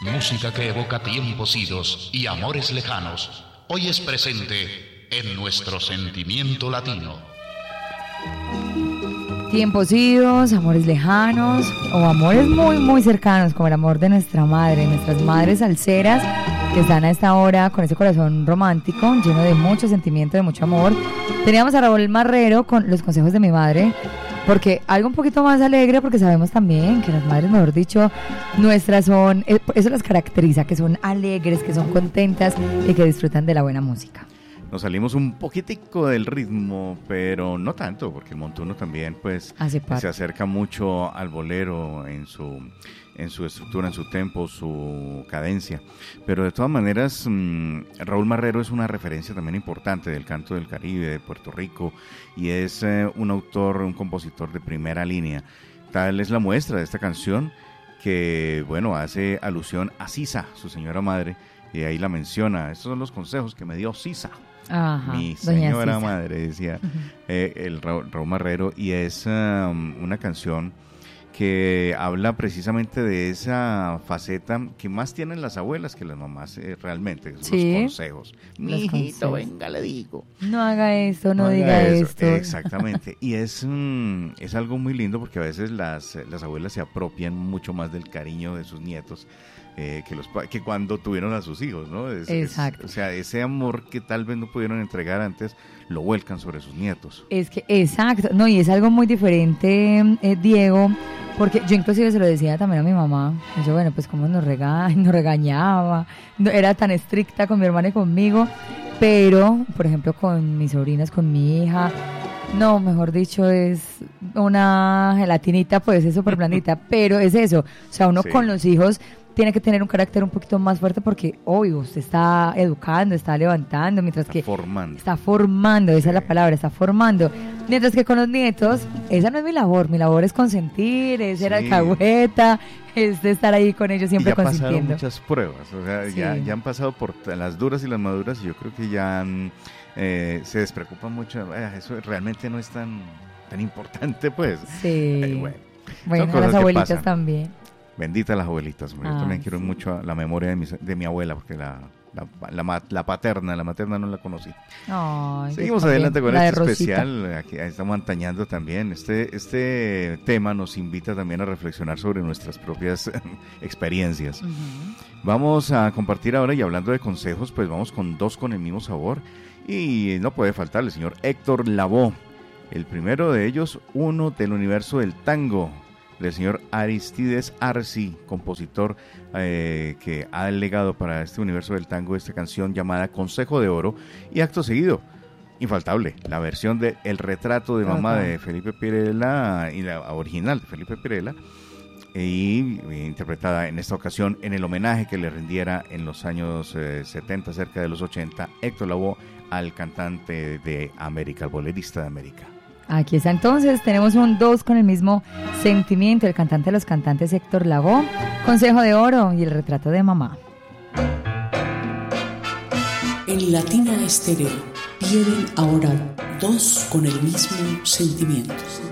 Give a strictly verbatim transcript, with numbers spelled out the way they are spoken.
música que evoca tiempos idos y amores lejanos, hoy es presente en nuestro sentimiento latino. Tiempos idos, amores lejanos o amores muy muy cercanos, como el amor de nuestra madre, nuestras madres salseras que están a esta hora con ese corazón romántico, lleno de mucho sentimiento, de mucho amor. Teníamos a Raúl Marrero con los consejos de mi madre, porque algo un poquito más alegre, porque sabemos también que las madres, mejor dicho, nuestras son, eso las caracteriza, que son alegres, que son contentas y que disfrutan de la buena música. Nos salimos un poquitico del ritmo, pero no tanto, porque el montuno también pues se acerca mucho al bolero en su en su estructura, en su tempo, su cadencia. Pero de todas maneras, mmm, Raúl Marrero es una referencia también importante del canto del Caribe, de Puerto Rico, y es eh, un autor, un compositor de primera línea. Tal es la muestra de esta canción que, bueno, hace alusión a Sisa, su señora madre, y ahí la menciona. Estos son los consejos que me dio Sisa. Ajá, mi señora madre, decía eh, el Raúl, Raúl Marrero, y es um, una canción que habla precisamente de esa faceta que más tienen las abuelas que las mamás, eh, realmente, son sí, los consejos. Mijito, venga, le digo. No haga esto, no, no diga eso. esto. Exactamente. Y es, um, es algo muy lindo porque a veces las, las abuelas se apropian mucho más del cariño de sus nietos Eh, que, los, que cuando tuvieron a sus hijos, ¿no? Es, Exacto. Es, o sea, ese amor que tal vez no pudieron entregar antes, lo vuelcan sobre sus nietos. Es que, exacto, no, y es algo muy diferente, eh, Diego, porque yo inclusive se lo decía también a mi mamá, yo, bueno, pues cómo nos, rega nos regañaba, no, era tan estricta con mi hermana y conmigo, pero, por ejemplo, con mis sobrinas, con mi hija, no, mejor dicho, es una gelatinita, pues es súper blandita, pero es eso, o sea, uno sí, con los hijos tiene que tener un carácter un poquito más fuerte porque, obvio, usted está educando, está levantando, mientras está que... formando. Está formando, esa sí, es la palabra, está formando. Mientras que con los nietos, esa no es mi labor, mi labor es consentir, es ser sí, alcahueta, es de estar ahí con ellos siempre consintiendo. Ya pasaron muchas pruebas, o sea, sí, ya, ya han pasado por las duras y las maduras y yo creo que ya han, eh, se despreocupan mucho, eh, eso realmente no es tan, tan importante, pues. Sí, eh, bueno, bueno las abuelitas también. Benditas las abuelitas, yo ah, también quiero sí, mucho la memoria de mi, de mi abuela, porque la, la, la, la paterna, la materna no la conocí. Ay, seguimos adelante con este especial, aquí estamos antañando también, este, este tema nos invita también a reflexionar sobre nuestras propias experiencias. Uh-huh. Vamos a compartir ahora, y hablando de consejos, pues vamos con dos con el mismo sabor, y no puede faltar el señor Héctor Lavoe, el primero de ellos, uno del universo del tango, del señor Aristides Arce, compositor eh, que ha legado para este universo del tango esta canción llamada Consejo de Oro, y acto seguido, infaltable, la versión de El retrato de mamá uh-huh, de Felipe Pirela, y la original de Felipe Pirela, y, y interpretada en esta ocasión en el homenaje que le rindiera en los años eh, setenta, cerca de los ochenta, Héctor Lavoe al cantante de América, al bolerista de América. Aquí está entonces, tenemos un dos con el mismo sentimiento, el cantante de los cantantes Héctor Lavoe, Consejo de Oro y El retrato de mamá. En Latina Estéreo vienen ahora dos con el mismo sentimiento.